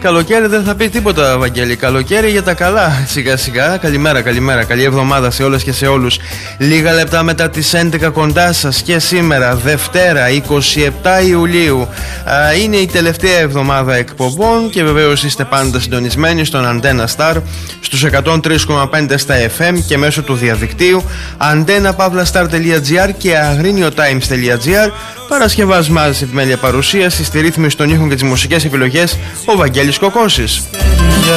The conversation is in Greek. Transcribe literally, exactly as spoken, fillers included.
Καλοκαίρι δεν θα πει τίποτα, Βαγγέλη. Καλοκαίρι για τα καλά. Σιγά σιγά. Καλημέρα, καλημέρα. Καλή εβδομάδα σε όλες και σε όλους. Λίγα λεπτά μετά τις έντεκα κοντά σας και σήμερα, Δευτέρα, είκοσι επτά Ιουλίου. Α, είναι η τελευταία εβδομάδα εκπομπών και βεβαίως είστε πάντα συντονισμένοι στον Antenna Star στους εκατόν τρία κόμμα πέντε στα εφ εμ και μέσω του διαδικτύου antenna-star.gr και agriniotimes.gr. Παρασκευάσμα σε επιμέλεια παρουσίαση, στη ρύθμιση των ήχων και τις μουσικές επιλογές ο Βαγγέλης Κοκώσης.